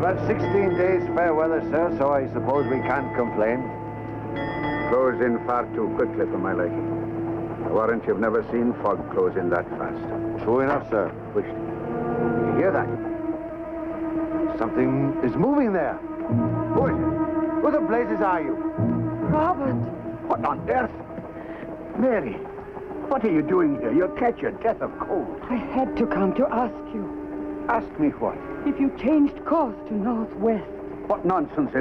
had 16 days fair weather, sir, so I suppose we can't complain. Close in far too quickly for my liking. I warrant you've never seen fog close in that fast. True enough, sir. Which? You hear that? Something is moving there. Who is it? Who the blazes are you? Robert. What on earth? Mary, what are you doing here? You'll catch your death of cold. I had to come to ask you Ask me what? if you changed course to northwest. What nonsense